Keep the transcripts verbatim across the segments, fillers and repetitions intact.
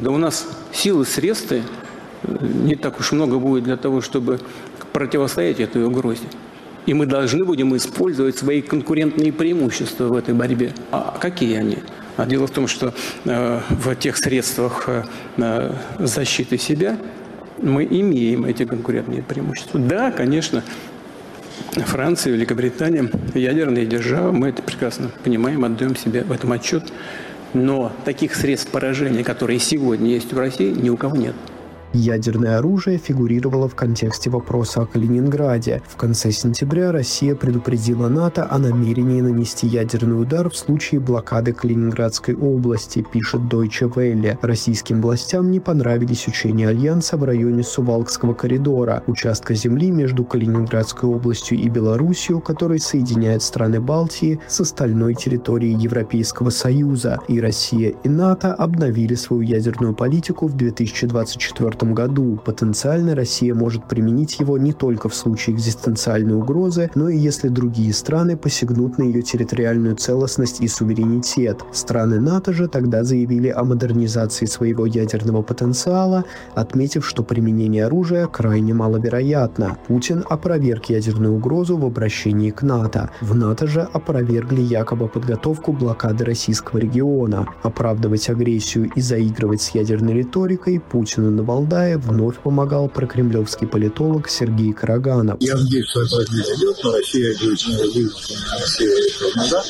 да у нас силы, средства не так уж много будет для того, чтобы противостоять этой угрозе. И мы должны будем использовать свои конкурентные преимущества в этой борьбе. А какие они? А дело в том, что э, в тех средствах э, защиты себя мы имеем эти конкурентные преимущества. Да, конечно, Франция, Великобритания, ядерные державы, мы это прекрасно понимаем, отдаем себе в этом отчет. Но таких средств поражения, которые сегодня есть в России, ни у кого нет. Ядерное оружие фигурировало в контексте вопроса о Калининграде. В конце сентября Россия предупредила НАТО о намерении нанести ядерный удар в случае блокады Калининградской области, пишет Deutsche Welle. Российским властям не понравились учения Альянса в районе Сувалкского коридора, участка земли между Калининградской областью и Белоруссией, который соединяет страны Балтии с остальной территорией Европейского Союза. И Россия, и НАТО обновили свою ядерную политику в две тысячи двадцать четвёртом году. Потенциально Россия может применить его не только в случае экзистенциальной угрозы, но и если другие страны посягнут на ее территориальную целостность и суверенитет. Страны НАТО же тогда заявили о модернизации своего ядерного потенциала, отметив, что применение оружия крайне маловероятно. Путин опроверг ядерную угрозу в обращении к НАТО. В НАТО же опровергли якобы подготовку блокады российского региона. Оправдывать агрессию и заигрывать с ядерной риторикой Путину на Валдае вновь помогал прокремлевский политолог Сергей Караганов. Я надеюсь, что это не идет, но Россия будет вывести назад.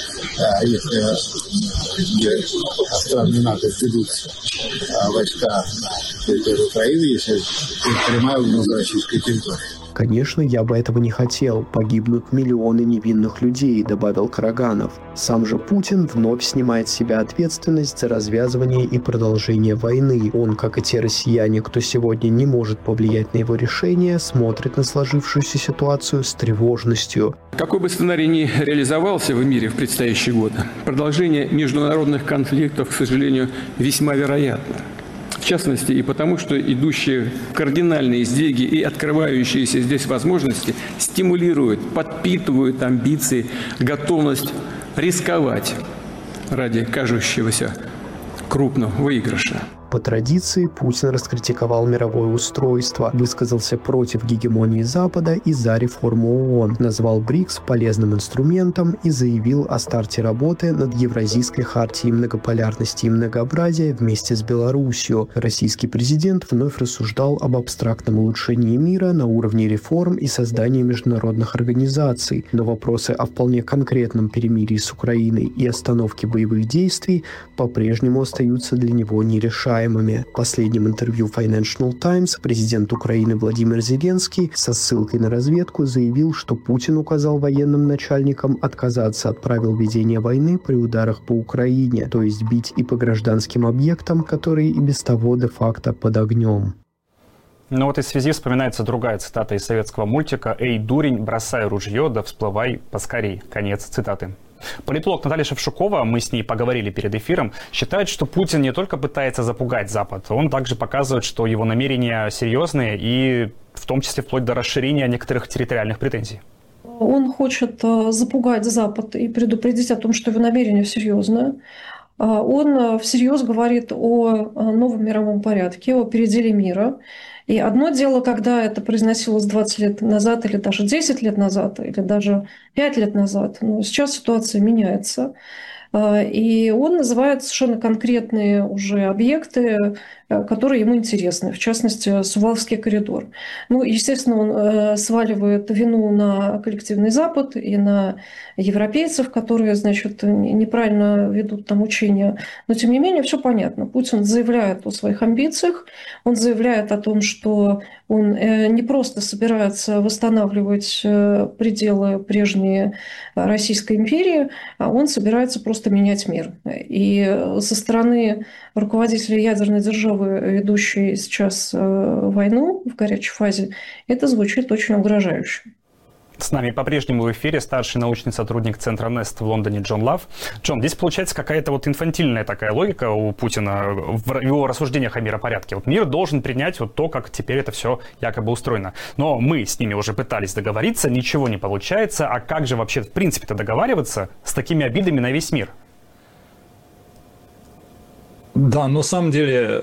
Если страны НАТО введут войска на территорию Украины, если прямая угроза российской территории. «Конечно, я бы этого не хотел. Погибнут миллионы невинных людей», — добавил Караганов. Сам же Путин вновь снимает с себя ответственность за развязывание и продолжение войны. Он, как и те россияне, кто сегодня не может повлиять на его решение, смотрит на сложившуюся ситуацию с тревожностью. Какой бы сценарий ни реализовался в мире в предстоящие годы, продолжение международных конфликтов, к сожалению, весьма вероятно. В частности, и потому, что идущие кардинальные сдвиги и открывающиеся здесь возможности стимулируют, подпитывают амбиции, готовность рисковать ради кажущегося крупного выигрыша. По традиции Путин раскритиковал мировое устройство, высказался против гегемонии Запада и за реформу ООН, назвал БРИКС полезным инструментом и заявил о старте работы над Евразийской хартией многополярности и многообразия вместе с Белоруссией. Российский президент вновь рассуждал об абстрактном улучшении мира на уровне реформ и создания международных организаций, но вопросы о вполне конкретном перемирии с Украиной и остановке боевых действий по-прежнему остаются для него нерешаемыми. В последнем интервью Financial Times президент Украины Владимир Зеленский со ссылкой на разведку заявил, что Путин указал военным начальникам отказаться от правил ведения войны при ударах по Украине, то есть бить и по гражданским объектам, которые и без того де-факто под огнем. Ну вот и в связи вспоминается другая цитата из советского мультика «Эй, дурень, бросай ружье, да всплывай поскорей». Конец цитаты. Политолог Наталья Шевчукова, мы с ней поговорили перед эфиром, считает, что Путин не только пытается запугать Запад, он также показывает, что его намерения серьезные и в том числе вплоть до расширения некоторых территориальных претензий. Он хочет запугать Запад и предупредить о том, что его намерение серьезное. Он всерьез говорит о новом мировом порядке, о переделе мира. И одно дело, когда это произносилось двадцать лет назад, или даже десять лет назад, или даже пять лет назад. Но сейчас ситуация меняется. И он называет совершенно конкретные уже объекты, которые ему интересны, в частности, Сувалкский коридор. Ну, естественно, он сваливает вину на коллективный Запад и на европейцев, которые, значит, неправильно ведут там учения. Но, тем не менее, все понятно. Путин заявляет о своих амбициях, он заявляет о том, что он не просто собирается восстанавливать пределы прежней Российской империи, а он собирается просто менять мир. И со стороны руководителя ядерной державы, ведущей сейчас войну в горячей фазе, это звучит очень угрожающе. С нами по-прежнему в эфире старший научный сотрудник Центра Нест в Лондоне Джон Лав. Джон, здесь получается какая-то вот инфантильная такая логика у Путина в его рассуждениях о миропорядке. Вот мир должен принять вот то, как теперь это все якобы устроено. Но мы с ними уже пытались договориться, ничего не получается. А как же вообще в принципе-то договариваться с такими обидами на весь мир? Да, на самом деле